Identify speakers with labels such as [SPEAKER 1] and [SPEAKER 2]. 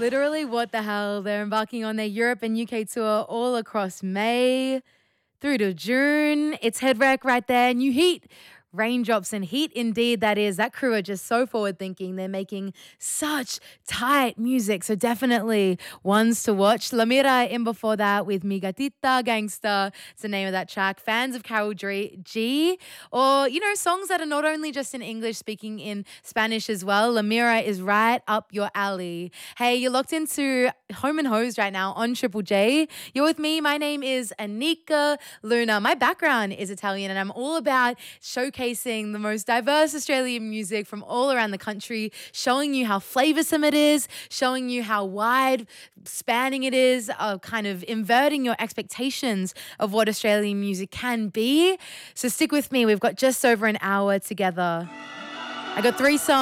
[SPEAKER 1] Literally, what the hell? They're embarking on their Europe and UK tour all across May through to June. It's Head Wreck right there. New heat. Raindrops and heat indeed, that is. That crew are just so forward thinking. They're making such tight music. So definitely ones to watch. Lamira in before that with Mi Gatita Gangsta. It's the name of that track. Fans of Carol G, or, songs that are not only just in English, speaking in Spanish as well. Lamira is right up your alley. Hey, you're locked into Home and Hose right now on Triple J. You're with me. My name is Anika Luna. My background is Italian and I'm all about showcasing the most diverse Australian music from all around the country, showing you how flavoursome it is, showing you how wide spanning it is, kind of inverting your expectations of what Australian music can be. So stick with me. We've got just over an hour together. I got 3 songs.